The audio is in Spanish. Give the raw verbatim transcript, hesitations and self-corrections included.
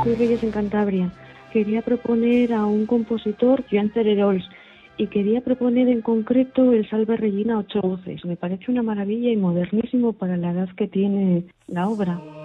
Soy Reyes en Cantabria. Quería proponer a un compositor, Joan Cererols, y quería proponer en concreto el Salve Regina a ocho voces. Me parece una maravilla y modernísimo para la edad que tiene la obra.